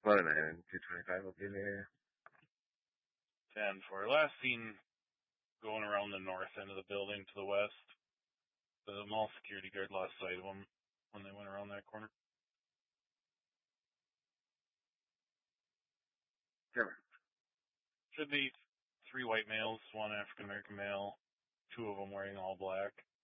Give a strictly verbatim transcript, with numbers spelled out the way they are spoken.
one oh nine and two twenty-five will be in the area. ten four. Last seen going around the north end of the building to the west. The mall security guard lost sight of them when they went around that corner. Sure. Should be three white males, one African American male, two of them wearing all black.